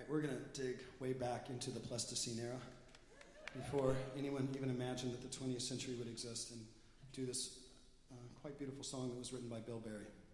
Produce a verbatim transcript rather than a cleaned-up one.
right, we're going to dig way back into the Pleistocene era before anyone even imagined that the twentieth century would exist and do this uh, quite beautiful song that was written by Bill Berry.